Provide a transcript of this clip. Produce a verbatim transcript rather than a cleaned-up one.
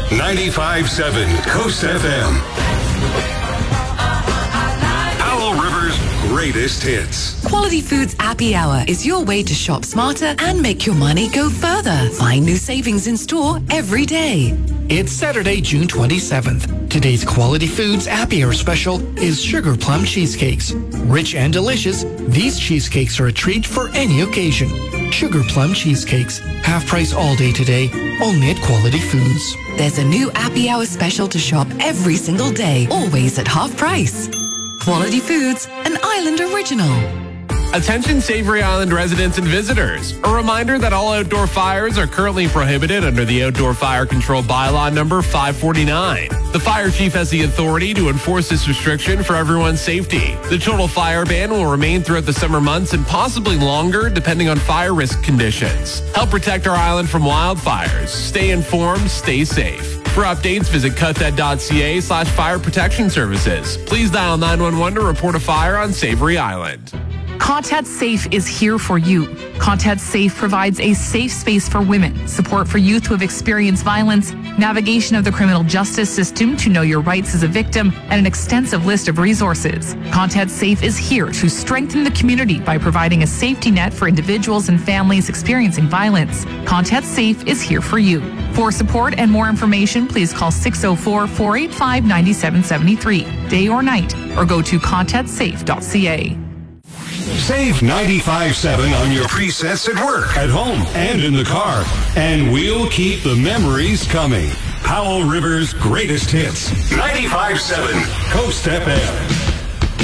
ninety-five point seven Coast F M. Powell River's greatest hits. Quality Foods Happy Hour is your way to shop smarter and make your money go further. Find new savings in store every day. It's Saturday, June twenty-seventh. Today's Quality Foods Happy Hour special is Sugar Plum Cheesecakes. Rich and delicious, these cheesecakes are a treat for any occasion. Sugar Plum Cheesecakes, half price all day today, only at Quality Foods. There's a new Happy Hour special to shop every single day, always at half price. Quality Foods, an island original. Attention Savory Island residents and visitors. A reminder that all outdoor fires are currently prohibited under the Outdoor Fire Control Bylaw number five forty-nine. The fire chief has the authority to enforce this restriction for everyone's safety. The total fire ban will remain throughout the summer months and possibly longer depending on fire risk conditions. Help protect our island from wildfires. Stay informed, stay safe. For updates, visit cuthead.ca slash fire protection services. Please dial nine one one to report a fire on Savory Island. Contact Safe is here for you. Contact Safe provides a safe space for women, support for youth who have experienced violence, navigation of the criminal justice system to know your rights as a victim, and an extensive list of resources. Contact Safe is here to strengthen the community by providing a safety net for individuals and families experiencing violence. Contact Safe is here for you. For support and more information, please call six oh four, four eight five, nine seven seven three, day or night, or go to contact safe dot c a. Save ninety-five point seven on your presets at work, at home, and in the car. And we'll keep the memories coming. Powell River's greatest hits. ninety-five point seven Coast F M.